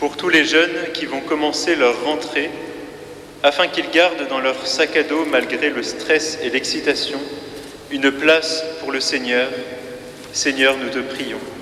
pour tous les jeunes qui vont commencer leur rentrée, afin qu'ils gardent dans leur sac à dos, malgré le stress et l'excitation, une place pour le Seigneur. Seigneur, nous te prions.